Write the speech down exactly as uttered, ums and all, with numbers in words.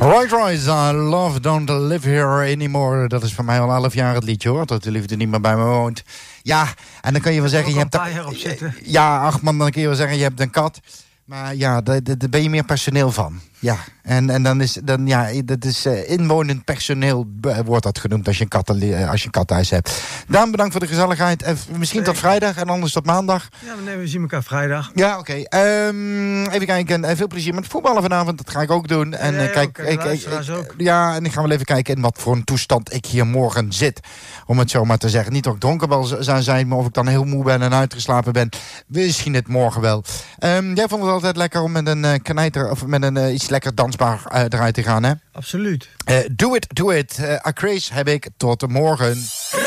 Right, right, I love don't live here anymore. Dat is voor mij al elf jaar het liedje, hoor. Dat de liefde niet meer bij me woont. Ja, en dan kun je wel zeggen... je hebt een paar jaar op zitten. Ja, ach man, dan kun je wel zeggen, je hebt een kat. Maar ja, daar, daar ben je meer personeel van. Ja, en, en dan is, dan, ja, dat is uh, inwonend personeel, uh, wordt dat genoemd als je een, kat, uh, als je een kathuis hebt. Daan, bedankt voor de gezelligheid. En misschien nee. tot vrijdag en anders tot maandag. Ja, nee, we zien elkaar vrijdag. Ja, oké. Okay. Um, even kijken. En veel plezier met voetballen vanavond. Dat ga ik ook doen. En, nee, uh, kijk, okay, ik, ik, ik, ik, ja, en ik ga wel even kijken in wat voor een toestand ik hier morgen zit. Om het zo maar te zeggen. Niet dat ik dronken wel zou zijn, maar of ik dan heel moe ben en uitgeslapen ben. Misschien het morgen wel. Um, jij vond het altijd lekker om met een uh, knijter of met een uh, iets lekker dansbaar uh, eruit te gaan, hè? Absoluut. Uh, do it, do it. Uh, Acraze heb ik tot morgen.